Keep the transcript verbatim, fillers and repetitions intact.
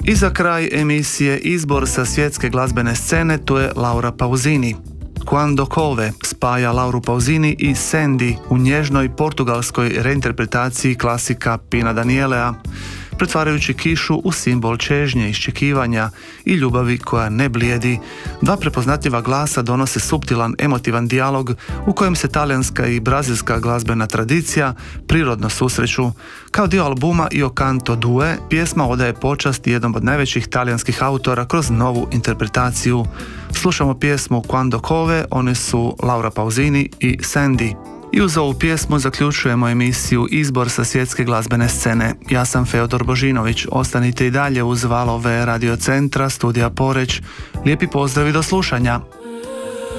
I za kraj emisije izbor sa svjetske glazbene scene, tu je Laura Pausini. Quando Cove spaja Lauru Pausini i Sandy u nježnoj portugalskoj reinterpretaciji klasika Pina Danielea, pretvarajući kišu u simbol čežnje, iščekivanja i ljubavi koja ne blijedi. Dva prepoznatljiva glasa donose suptilan, emotivan dijalog u kojem se talijanska i brazilska glazbena tradicija prirodno susreću. Kao dio albuma Io canto due, pjesma odaje počast jednom od najvećih talijanskih autora kroz novu interpretaciju. Slušamo pjesmu Quando Cove, oni su Laura Pausini i Sandy. I uz ovu pjesmu zaključujemo emisiju Izbor sa svjetske glazbene scene. Ja sam Feodor Božinović, ostanite i dalje uz valove Radio Centra, studija Poreć. Lijepi pozdrav i do slušanja.